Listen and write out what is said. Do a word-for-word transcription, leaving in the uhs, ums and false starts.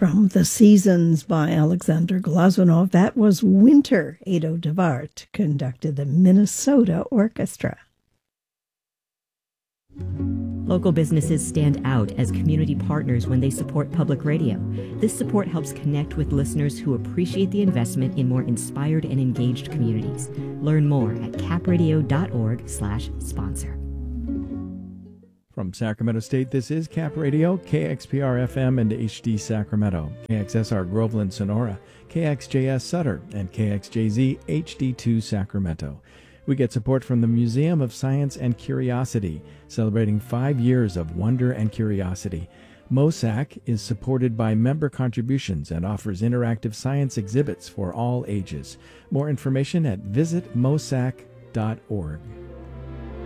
From The Seasons by Alexander Glazunov, that was Winter. Ado Devart conducted the Minnesota Orchestra. Local businesses stand out as community partners when they support public radio. This support helps connect with listeners who appreciate the investment in more inspired and engaged communities. Learn more at capradio.org slash sponsor. From Sacramento State, this is Cap Radio, K X P R F M and H D Sacramento, K X S R Groveland Sonora, K X J S Sutter, and K X J Z H D two Sacramento. We get support from the Museum of Science and Curiosity, celebrating five years of wonder and curiosity. MOSAC is supported by member contributions and offers interactive science exhibits for all ages. More information at visit mosac dot org.